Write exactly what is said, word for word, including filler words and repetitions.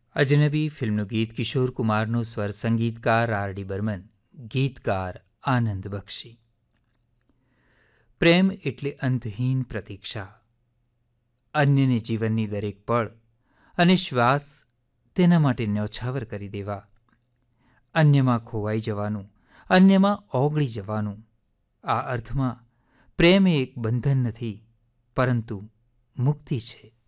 અજનબી ફિલ્મનું ગીત કિશોર કુમારનો સ્વર, સંગીતકાર આર ડી બર્મન, ગીતકાર આનંદ બક્ષી. પ્રેમ એટલે અંતહીન પ્રતીક્ષા, અન્યને જીવનની દરેક પળ અને શ્વાસ તેના માટે ન્યોછાવર કરી દેવા, અન્યમાં ખોવાઈ જવાનું, અન્યમાં ઓગળી જવાનું. આ અર્થમાં પ્રેમ એ એક બંધન નથી, પરંતુ મુક્તિ છે.